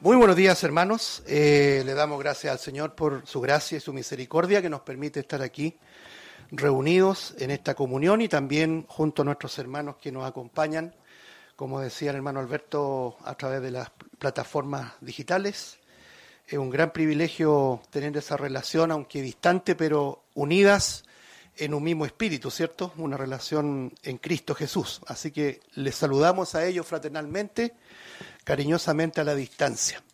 Muy buenos días, hermanos. Le damos gracias al Señor por su gracia y su misericordia que nos permite estar aquí reunidos en esta comunión y también junto a nuestros hermanos que nos acompañan, como decía el hermano Alberto, a través de las plataformas digitales. Es un gran privilegio tener esa relación, aunque distante, pero unidas en un mismo espíritu, ¿cierto? Una relación en Cristo Jesús. Así que les saludamos a ellos fraternalmente, cariñosamente a la distancia.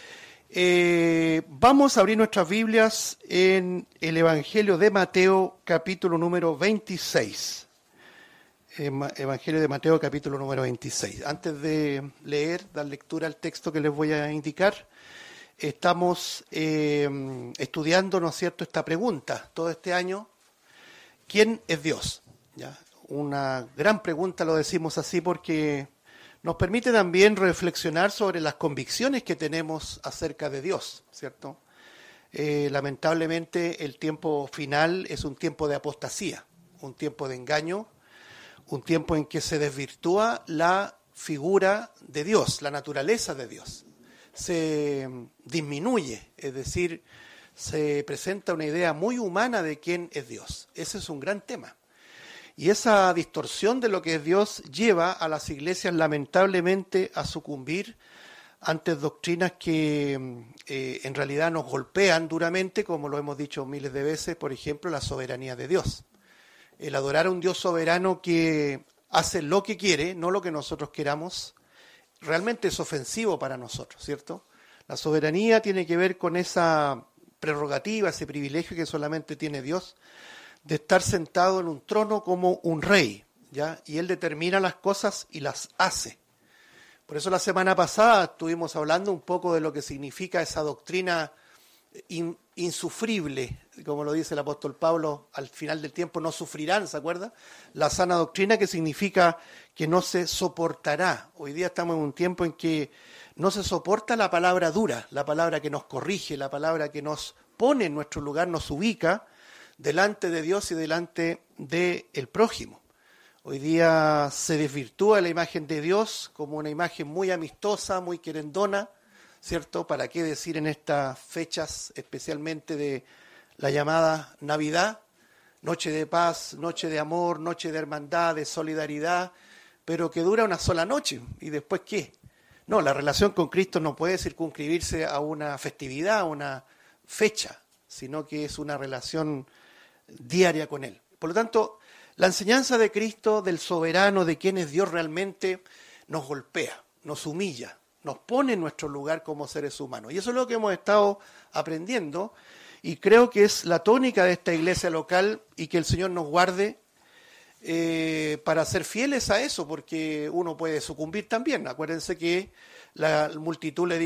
Vamos a abrir nuestras Biblias en el Evangelio de Mateo, capítulo número 26. Evangelio de Mateo, capítulo número 26. Antes de leer, dar lectura al texto que les voy a indicar, estamos estudiando, ¿no es cierto?, esta pregunta todo este año: ¿quién es Dios? ¿Ya? Una gran pregunta, lo decimos así porque nos permite también reflexionar sobre las convicciones que tenemos acerca de Dios, ¿cierto? Lamentablemente el tiempo final es un tiempo de apostasía, un tiempo de engaño, un tiempo en que se desvirtúa la figura de Dios, la naturaleza de Dios. Se disminuye, es decir, se presenta una idea muy humana de quién es Dios. Ese es un gran tema. Y esa distorsión de lo que es Dios lleva a las iglesias lamentablemente a sucumbir ante doctrinas que en realidad nos golpean duramente, como lo hemos dicho miles de veces, por ejemplo, la soberanía de Dios. El adorar a un Dios soberano que hace lo que quiere, no lo que nosotros queramos, realmente es ofensivo para nosotros, ¿cierto? La soberanía tiene que ver con esa prerrogativa, ese privilegio que solamente tiene Dios, de estar sentado en un trono como un rey, ¿ya? Y Él determina las cosas y las hace. Por eso la semana pasada estuvimos hablando un poco de lo que significa esa doctrina insufrible, como lo dice el apóstol Pablo, al final del tiempo no sufrirán, ¿se acuerda? La sana doctrina, que significa que no se soportará. Hoy día estamos en un tiempo en que no se soporta la palabra dura, la palabra que nos corrige, la palabra que nos pone en nuestro lugar, nos ubica delante de Dios y delante del prójimo. Hoy día se desvirtúa la imagen de Dios como una imagen muy amistosa, muy querendona, ¿cierto? ¿Para qué decir en estas fechas, especialmente de la llamada Navidad? Noche de paz, noche de amor, noche de hermandad, de solidaridad, pero que dura una sola noche. ¿Y después qué? No, la relación con Cristo no puede circunscribirse a una festividad, a una fecha, sino que es una relación diaria con Él. Por lo tanto, la enseñanza de Cristo, del soberano, de quién es Dios realmente, nos golpea, nos humilla, nos pone en nuestro lugar como seres humanos. Y eso es lo que hemos estado aprendiendo, y creo que es la tónica de esta iglesia local, y que el Señor nos guarde para ser fieles a eso, porque uno puede sucumbir también. Acuérdense que la multitud le